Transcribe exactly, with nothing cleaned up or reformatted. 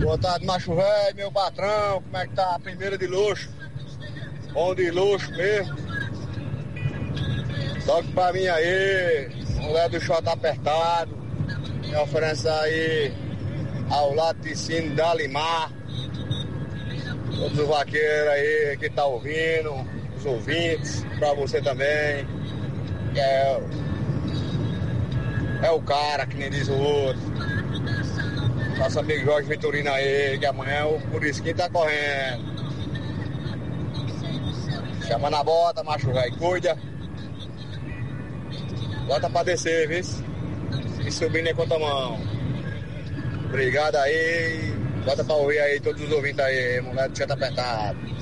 Boa tarde, macho velho, meu patrão, como é que tá a primeira de luxo? Bom de luxo mesmo. Toque pra mim aí, mulher do short apertado, me oferece aí ao laticínio da Limar. Todos os vaqueiros aí que tá ouvindo, os ouvintes, pra você também. É, é o cara, que nem diz o outro. Nosso amigo Jorge Vitorino aí, que amanhã o Purisquinho tá correndo. Chama na bota, macho velho, cuida. Bota pra descer, viu? E subindo em conta-mão. Obrigado aí. Bota pra ouvir aí todos os ouvintes aí, mulher do chat apertado.